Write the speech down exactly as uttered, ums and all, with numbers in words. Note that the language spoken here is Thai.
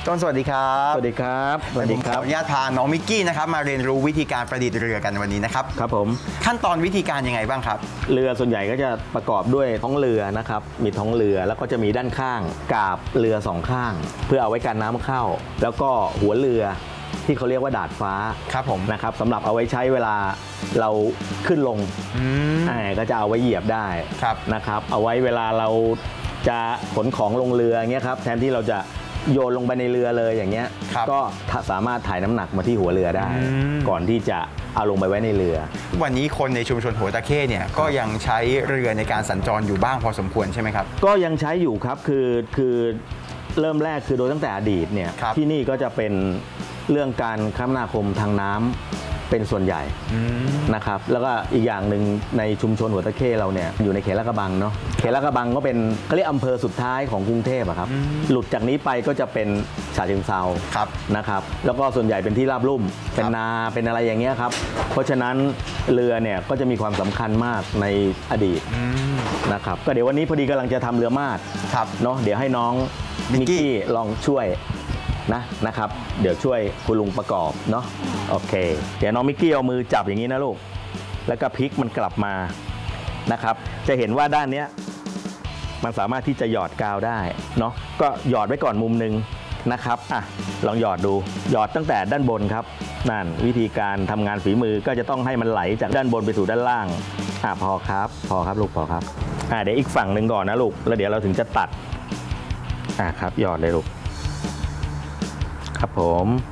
ต้นสวัสดีครับสวัสดีครับสวัสดีครับขออนุญาตพาน้องมิกกี้นะครับมาเรียนรู้วิธีการประดิษฐ์เรือกันวันนี้นะครับครับผมขั้นตอนวิธีการยังไงบ้างครับเรือส่วนใหญ่ก็จะประกอบด้วยท้องเรือนะครับมีท้องเรือแล้วก็จะมีด้านข้างกาบเรือสองข้างเพื่อเอาไว้กันน้ำเข้าแล้วก็หัวเรือที่เขาเรียกว่าดาดฟ้าครับผมนะครับสำหรับเอาไว้ใช้เวลาเราขึ้นลงอ่าก็จะเอาไว้เหยียบได้นะครับเอาไว้เวลาเราจะขนของลงเรือเงี้ยครับแทนที่เราจะโยนลงไปในเรือเลยอย่างเงี้ยก็สามารถถ่ายน้ำหนักมาที่หัวเรือได้ก่อนที่จะเอาลงไปไว้ในเรือวันนี้คนในชุมชนหัวตะเข้เนี่ยก็ยังใช้เรือในการสัญจรอยู่บ้างพอสมควรใช่ไหมครับก็ยังใช้อยู่ครับคือคือเริ่มแรกคือโดยตั้งแต่อดีตเนี่ยที่นี่ก็จะเป็นเรื่องการคมนาคมทางน้ำเป็นส่วนใหญ่นะครับแล้วก็อีกอย่างหนึ่งในชุมชนหัวตะเข้เราเนี่ยอยู่ในเขตลาดกระบังเนาะเขตลาดกระบังก็เป็นเขาเรียกอำเภอสุดท้ายของกรุงเทพอะครับหลุดจากนี้ไปก็จะเป็นฉะเชิงเทรานะครับแล้วก็ส่วนใหญ่เป็นที่ราบลุ่มเป็นนาเป็นอะไรอย่างเงี้ยครับเพราะฉะนั้นเรือเนี่ยก็จะมีความสำคัญมากในอดีตนะครับก็เดี๋ยววันนี้พอดีกำลังจะทำเรือมาดเนาะเดี๋ยวให้น้องมิกกี้ลองช่วยนะนะครับเดี๋ยวช่วยคุณลุงประกอบเนาะโอเคเดี๋ยวน้องมิกกี้เอามือจับอย่างนี้นะลูกแล้วก็พลิกมันกลับมานะครับจะเห็นว่าด้านนี้มันสามารถที่จะหยอดกาวได้เนาะก็หยอดไว้ก่อนมุมหนึ่งนะครับอ่ะลองหยอดดูหยอดตั้งแต่ด้านบนครับนั่นวิธีการทำงานฝีมือก็จะต้องให้มันไหลจากด้านบนไปสู่ด้านล่างอ่ะพอครับพอครับลูกพอครับอ่ะเดี๋ยวอีกฝั่งหนึ่งก่อนนะลูกแล้วเดี๋ยวเราถึงจะตัดอ่ะครับหยอดเลยลูกครับผม